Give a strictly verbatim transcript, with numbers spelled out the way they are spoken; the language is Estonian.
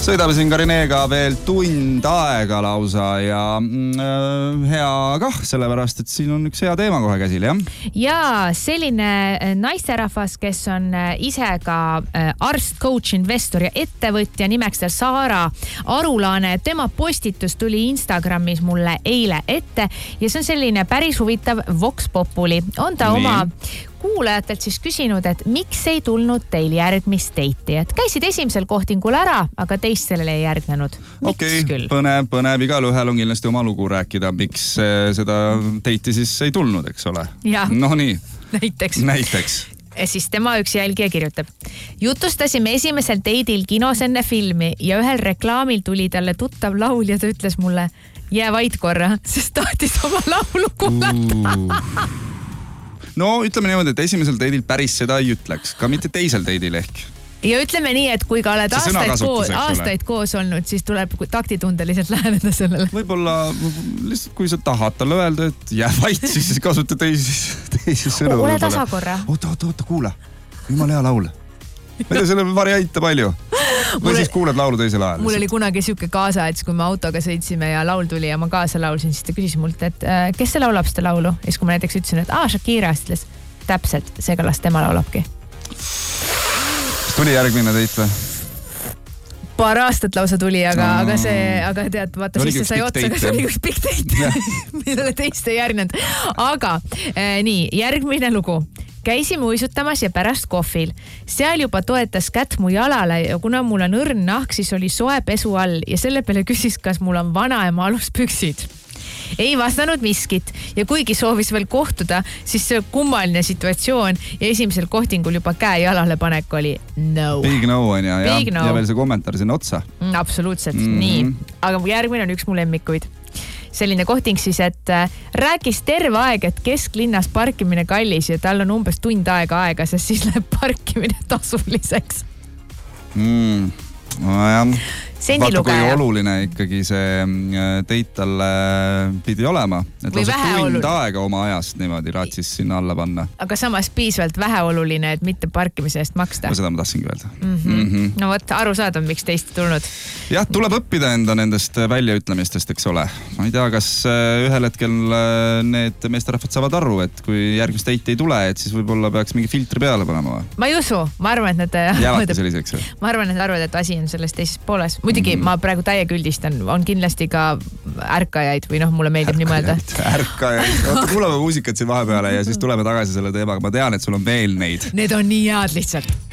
sõidame siin Karineega veel tund aega lausa ja äh, hea kah, sellepärast, et siin on üks hea teema kohe käsil, jah? Ja selline naisterahvas, kes on ise ka arst, coach, investor ja ettevõtja, nimeks tal Saara Arulaane. Tema postitus tuli Instagramis mulle eile ette ja see on selline päris huvitav Vox Populi. On ta Nii. oma kuulajatelt siis küsinud, et miks ei tulnud teil järgmist teiti, et käisid esimesel kohtingul ära, aga teist sellele ei järgnenud. Okei, okay, põnev, põnev, igal ühel on kindlasti oma lugu rääkida, miks seda teiti siis ei tulnud, eks ole? No nii. Näiteks. Näiteks. Ja siis tema üks jälgija kirjutab. Jutustasime esimesel teidil kinos enne filmi ja ühel reklaamil tuli talle tuttav laul ja ta ütles mulle, jää vaid korra, sest tahtis oma laulu kuulata. No ütleme niimoodi, et esimesel teidil päris seda ei ütleks, ka mitte teisel teidil ehk. Ja ütleme nii, et kui ka oled aastaid koos, aastaid koos olnud, siis tuleb taktitundeliselt läheneda sellele. Võib-olla lihtsalt, kui sa tahad talle öelda, et jää vait, siis kasuta teisi, teisi sõnu. Ole tasakorra. Oota, oota, oota, kuule. Jumal hea laul. Ma ei tea, selle variante palju. Või siis kuuled laulu teisel ajal. Mul oli kunagi siuke kaasa, et kui me autoga sõitsime ja laul tuli ja ma kaasa laulsin, siis ta küsis mult, et kes see laulab seda laulu? Ja siis kui ma näiteks ütlesin, et aa, Shakira, siis ütles täpselt, seega las tema laulabki. Kas tuli järgmine teit või? Paar aastat lausa tuli, aga, no. aga see, aga tead, vaata, siis see sai otsa, aga see oli üks pikk teit, millele teist ei järgnenud. Aga äh, nii, järgmine lugu. Käisime uisutamas ja pärast kohvil. Seal juba toetas kätt mu jalale ja kuna mul on õrn nahk, siis oli soe pesu all ja selle peale küsis, kas mul on vanaema aluspüksid. Ei vastanud miskit ja kuigi soovis veel kohtuda, siis see kummaline situatsioon ja esimesel kohtingul juba käe jalale panek oli no. Big no on ja, ja, no. ja veel see kommentaar sinna otsa. Mm, absoluutselt, mm-hmm. nii. Aga järgmine on üks mu lemmikuid. Selline kohting siis, et äh, rääkis terve aeg, et kesklinnas parkimine kallis ja tal on umbes tund aega aega, sest siis läheb parkimine tasuliseks. Mm, no jah. Vaata, kui oluline ikkagi see teit talle pidi olema. Et lausa tund aega oma ajast niimoodi raatsis sinna alla panna. Aga samas piisvalt väheoluline, et mitte parkimise eest maksta. No seda ma tahtsingi öelda. Mm-hmm. Mm-hmm. No võt, aru saada, miks teist tulnud. Jah, tuleb õppida enda nendest väljaütlemistest, eks ole. Ma ei tea, kas ühel hetkel need meesterahvad saavad aru, et kui järgmist teiti ei tule, et siis võib-olla peaks mingi filtri peale panema. Ma ei usu. Ma arvan, et nad... Jäävadki selliseks. Ma arvan, et nad arvad, et asi on selles teises pooles. Muidugi mm-hmm. ma praegu täie küldistan, on kindlasti ka ärkajaid või noh, mulle meeldib nii mõelda. Ärkajaid. Oota, kuulame muusikat siin vahepeale ja siis tuleme tagasi selle teemaga. Ma tean, et sul on veel neid. Need on nii head lihtsalt.